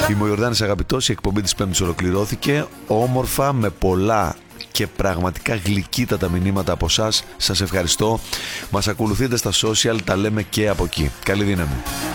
Είμαι ο Ιορδάνης Αγαπητός, η εκπομπή της Πέμπτης ολοκληρώθηκε. Όμορφα, με πολλά και πραγματικά γλυκύτατα μηνύματα από εσάς. Σας ευχαριστώ. Μας ακολουθείτε στα social, τα λέμε και από εκεί. Καλή δύναμη.